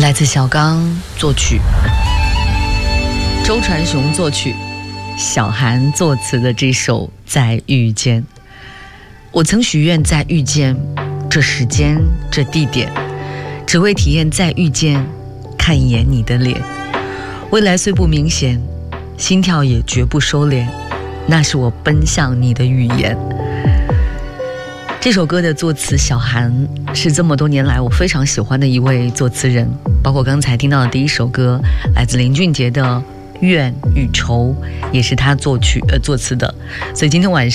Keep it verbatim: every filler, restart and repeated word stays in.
来自小刚作曲，周传雄作曲，小韩作词的这首《再遇见》。我曾许愿再遇见，这时间这地点，只为体验再遇见，看一眼你的脸。未来虽不明显，心跳也绝不收敛，那是我奔向你的语言。这首歌的作词小韩是这么多年来我非常喜欢的一位作词人，包括刚才听到的第一首歌来自林俊杰的《怨与愁》也是他作曲呃作词的，所以今天晚上